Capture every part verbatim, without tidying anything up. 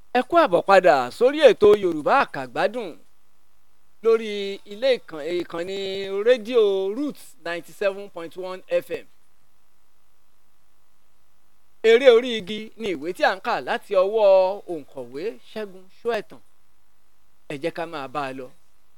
ẹ kú àbọ̀ padà sórí ètò Yorùbá Àkàgbádùn lórí ilé ìkànnì rédíò Roots ninety seven point one F M. Eré orí igi ni ìwé tí a ń kà láti ọwọ́ òǹkọ̀wé Ṣẹ́gun Ṣóẹ̀tàn. Ẹ jẹ́ ká máa bá a lọ.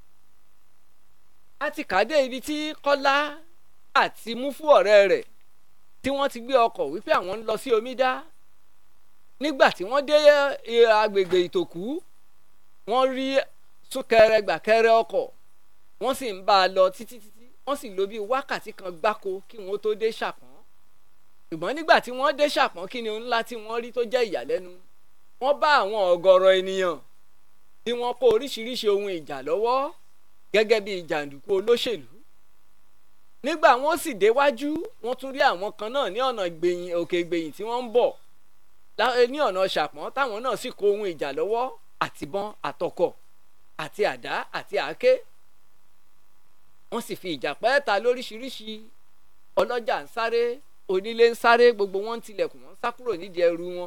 A ti kà dé ibi tí Kọ́lá àti Múfú ọ̀rẹ́ rẹ̀ tí wọ́n ti gbé ọkọ̀ wípé àwọn ń lọ sí Omidá. Nígbà tí wọ́n dé agbègbè Ìtòkú, wọ́n rí súnkẹrẹ gbàkẹrẹ ọkọ̀, wọ́n sì ń bá a lọ títí títí wọ́n sì lò bí wákàtí kan gbáko kí wọ́n tó dé Ṣàpọ́n. Ṣùgbọ́n nígbà tí wọ́n dé Ṣàpọ́n, kí ni ohun ńlá tí wọ́n rí tó jẹ́ ìyàlẹ́nu? Wọ́n bá àwọn ọ̀gọ̀rọ̀ ènìyàn tí wọ́n kó oríṣiríṣi ohun ìjà lọ́wọ́ gẹ́gẹ́ bí jàǹdùkú olóṣèlú. Nígbà wọ́n sì déwájú, wọ́n tún rí àwọn kan náà ní ọ̀nà gbẹ̀yìn òkè gbẹ̀yìn tí wọ́n ń bọ̀ ní ọ̀nà Ṣàpọ́n, táwọn náà sì kó ohun ìjà lọ́wọ́, àtìbọn àtọkọ̀ àti àdá àti àáké. Wọ́n sì fi ìjà pẹ́ẹ́ta lóríṣiríṣi. Ọlọ́jà ń sáré, onílé ń sáré, gbogbo wọn ń tilẹ̀kùn, wọn ń sá kúrò nídìí ẹrù wọn.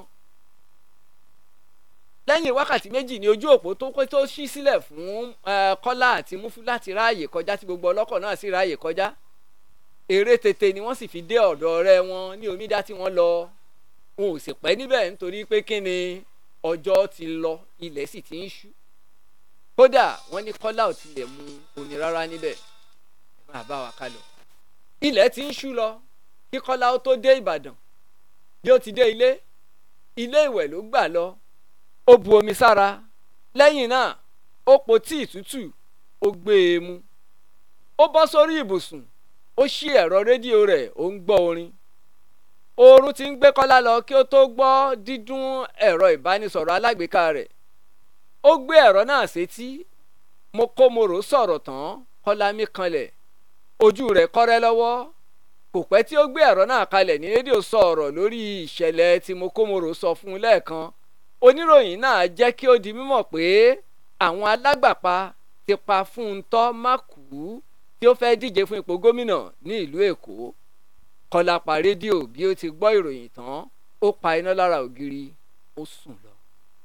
Lẹ́yìn wákàtí méjì ni ojú òpó tó tó ṣí sílẹ̀ fún Kọ́lá àti Múfú láti ráàyè kọjá, tí gbogbo ọlọ́kọ̀ náà sì ráàyè kọjá. Eré tètè ni wọ́n sì fi dé ọ̀dọ̀ ọ̀rẹ́ wọn ní Omidá tí wọ́n lọ. Wọn ò sì pẹ́ níbẹ̀ nítorí pé kí ni, ọjọ́ ti lọ, ilẹ̀ sì ti ń ṣú. Kódà wọ́n ní Kọ́lá ò tilẹ̀ mu omi rárá níbẹ̀. Ẹ máa bá wa ká lọ. Ilẹ̀ ti ń ṣú lọ kí Kọ́lá ó tó dé Ìbàdàn. Bí ó ti dé ilé, ilé ìwẹ̀ ló gbà lọ. Ó bu omi sára. Lẹ́yìn náà, ó po tíì tútù, ó gbé e mu. Ó bọ́ sórí ibùsùn, ó ṣí ẹ̀rọ rédíò rẹ̀, ó ń gbọ́ orin. Oorun ti ń gbé Kọ́lá lọ kí ó tó gbọ́ dídún ẹ̀rọ ìbánisọ̀rọ̀ alágbèéká rẹ̀. Ó gbé ẹ̀rọ náà sétí. Mokomoro sọ̀rọ̀ tán, Kọ́lá mí kanlẹ̀, ojú rẹ̀ kọ́rẹ́ lọ́wọ́. Kò pẹ́ tí ó gbé ẹ̀rọ náà kalẹ̀ ní rédíò sọ̀rọ̀ lórí ìṣẹ̀lẹ̀ tí Mokomoro sọ fún un lẹ́ẹ̀kan. Oníròyìn náà jẹ́ kí ó di mímọ̀ pé àwọn alágbàpá ti pa Fúntọ́ Mákù tí ó fẹ́ díje fún ipò gómìnà ní ìlú Èkó. Kọ́lá pa rédíò. Bí ó ti gbọ́ ìròyìn tán, ó pa iná lára ògiri, ó sùn lọ.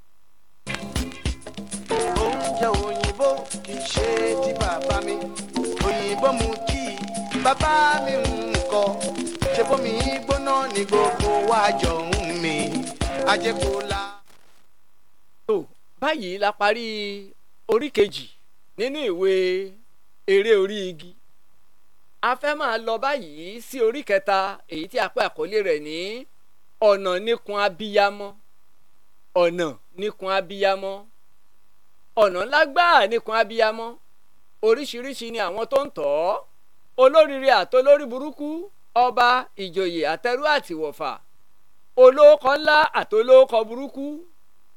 Oúnjẹ òyìnbó kì í ṣe ti bàbá mi, òyìnbó mu kí bàbá mi ń kọ, ṣe bómi gbóná ní gbogbo wa jọ ń mi, ajẹ́kọ̀ọ́lá. tó báyìí la parí orí kejì nínú ìwé eré orí igi. A fẹ́ máa lọ báyìí sí orí kẹta, èyí tí a pè àkọlé rẹ̀ ní ọ̀nà níkun abiyamọ. ọ̀nà níkun abiyamọ. ọ̀nà ńlá gbáà níkun abiyamọ. Oríṣiríṣi ni àwọn tó ń tọ̀ ọ́. Olóríire àtolórí burúkú, ọba, ìjòyè, àtẹrú àtìwọ̀fà, olóòkọ ńlá àtolóòkọ burúkú,